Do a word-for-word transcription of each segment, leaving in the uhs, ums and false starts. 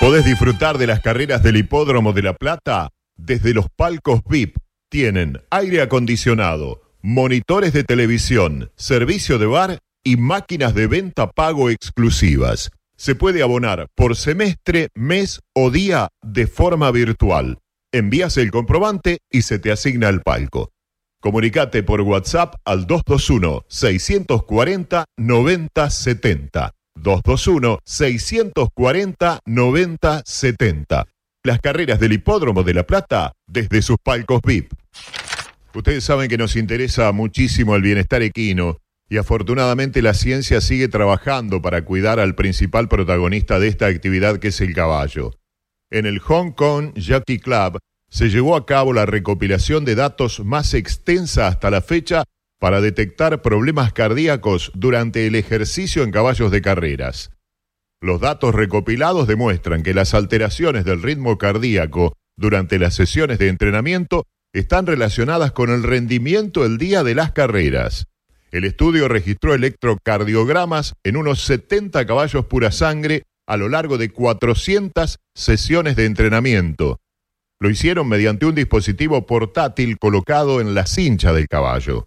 Podés disfrutar de las carreras del Hipódromo de La Plata desde los palcos V I P. Tienen aire acondicionado, monitores de televisión, servicio de bar y máquinas de venta pago exclusivas. Se puede abonar por semestre, mes o día de forma virtual. Envías el comprobante y se te asigna el palco. Comunicate por WhatsApp al dos dos uno, seis cuatro cero, nueve cero siete cero. dos dos uno, seis cuatro cero, nueve cero siete cero. Las carreras del Hipódromo de La Plata desde sus palcos V I P. Ustedes saben que nos interesa muchísimo el bienestar equino y afortunadamente la ciencia sigue trabajando para cuidar al principal protagonista de esta actividad, que es el caballo. En el Hong Kong Jockey Club se llevó a cabo la recopilación de datos más extensa hasta la fecha para detectar problemas cardíacos durante el ejercicio en caballos de carreras. Los datos recopilados demuestran que las alteraciones del ritmo cardíaco durante las sesiones de entrenamiento están relacionadas con el rendimiento el día de las carreras. El estudio registró electrocardiogramas en unos setenta caballos pura sangre a lo largo de cuatrocientas sesiones de entrenamiento. Lo hicieron mediante un dispositivo portátil colocado en la cincha del caballo.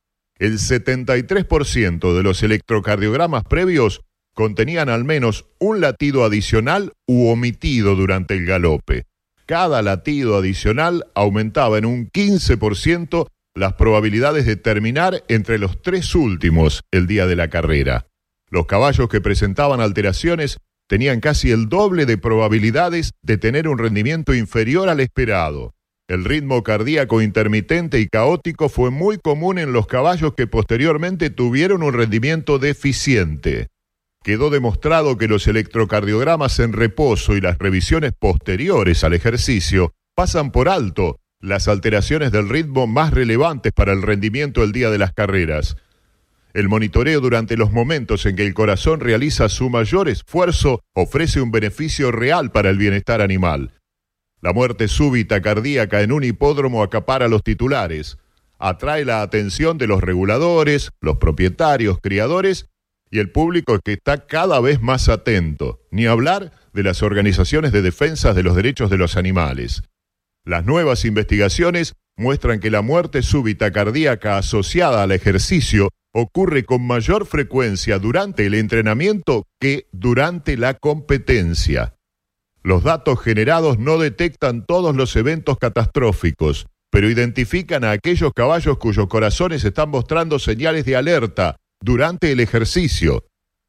El setenta y tres por ciento de los electrocardiogramas previos contenían al menos un latido adicional u omitido durante el galope. Cada latido adicional aumentaba en un quince por ciento las probabilidades de terminar entre los tres últimos el día de la carrera. Los caballos que presentaban alteraciones tenían casi el doble de probabilidades de tener un rendimiento inferior al esperado. El ritmo cardíaco intermitente y caótico fue muy común en los caballos que posteriormente tuvieron un rendimiento deficiente. Quedó demostrado que los electrocardiogramas en reposo y las revisiones posteriores al ejercicio pasan por alto las alteraciones del ritmo más relevantes para el rendimiento el día de las carreras. El monitoreo durante los momentos en que el corazón realiza su mayor esfuerzo ofrece un beneficio real para el bienestar animal. La muerte súbita cardíaca en un hipódromo acapara los titulares, atrae la atención de los reguladores, los propietarios, criadores y el público, que está cada vez más atento, ni hablar de las organizaciones de defensa de los derechos de los animales. Las nuevas investigaciones muestran que la muerte súbita cardíaca asociada al ejercicio ocurre con mayor frecuencia durante el entrenamiento que durante la competencia. Los datos generados no detectan todos los eventos catastróficos, pero identifican a aquellos caballos cuyos corazones están mostrando señales de alerta durante el ejercicio.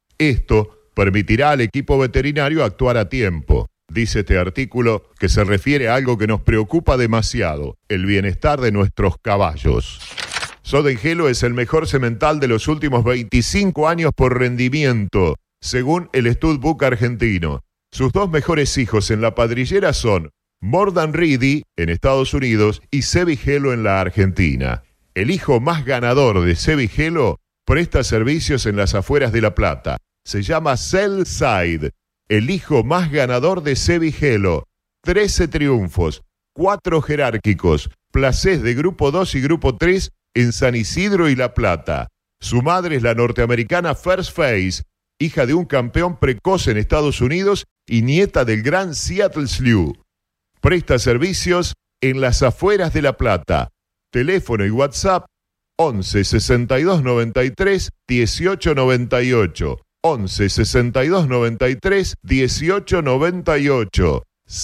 Esto permitirá al equipo veterinario actuar a tiempo. Dice este artículo que se refiere a algo que nos preocupa demasiado: el bienestar de nuestros caballos. Sodengelo es el mejor semental de los últimos veinticinco años por rendimiento, según el Studbook argentino. Sus dos mejores hijos en la padrillera son Mordan Reedy en Estados Unidos y Sevigelo en la Argentina. El hijo más ganador de Sevigelo presta servicios en las afueras de La Plata. Se llama Cellside. El hijo más ganador de Sevigelo. trece triunfos, cuatro jerárquicos, placés de grupo dos y grupo tres en San Isidro y La Plata. Su madre es la norteamericana First Face, hija de un campeón precoz en Estados Unidos y nieta del gran Seattle Slew. Presta servicios en las afueras de La Plata. Teléfono y WhatsApp once sesenta y dos noventa y tres dieciocho noventa y ocho. once sesenta y dos noventa y tres dieciocho noventa y ocho.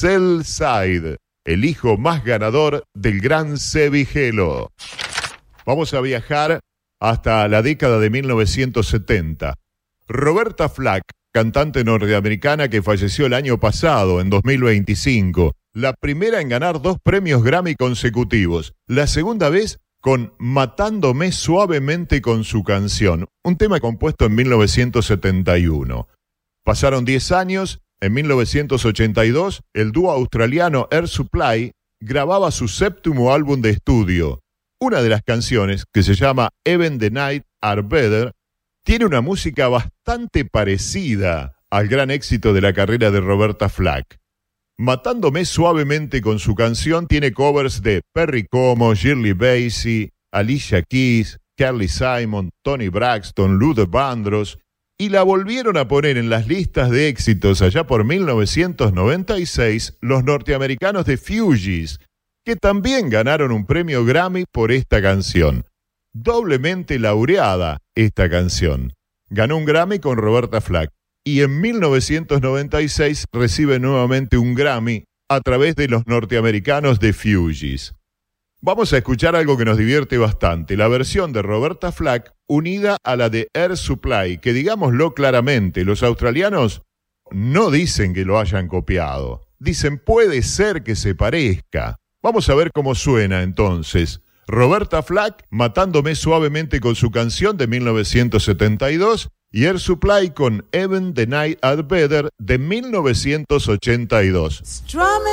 Cellside, el hijo más ganador del gran Sevigelo. Vamos a viajar hasta la década de mil novecientos setenta. Roberta Flack, cantante norteamericana que falleció el año pasado, en dos mil veinticinco, la primera en ganar dos premios Grammy consecutivos, la segunda vez con Matándome suavemente con su canción, un tema compuesto en mil novecientos setenta y uno. Pasaron diez años, en mil novecientos ochenta y dos, el dúo australiano Air Supply grababa su séptimo álbum de estudio. Una de las canciones, que se llama Even the Night Are Better, tiene una música bastante parecida al gran éxito de la carrera de Roberta Flack. Matándome suavemente con su canción tiene covers de Perry Como, Shirley Bassey, Alicia Keys, Carly Simon, Tony Braxton, Luther Vandross y la volvieron a poner en las listas de éxitos allá por mil novecientos noventa y seis los norteamericanos de Fugees, que también ganaron un premio Grammy por esta canción. Doblemente laureada esta canción. Ganó un Grammy con Roberta Flack y en mil novecientos noventa y seis recibe nuevamente un Grammy a través de los norteamericanos de Fugees. Vamos a escuchar algo que nos divierte bastante, la versión de Roberta Flack unida a la de Air Supply, que digámoslo claramente, los australianos no dicen que lo hayan copiado, dicen puede ser que se parezca. Vamos a ver cómo suena entonces. Roberta Flack, Matándome suavemente con su canción de mil novecientos setenta y dos, y Air Supply con Even the Night Had Better de mil novecientos ochenta y dos.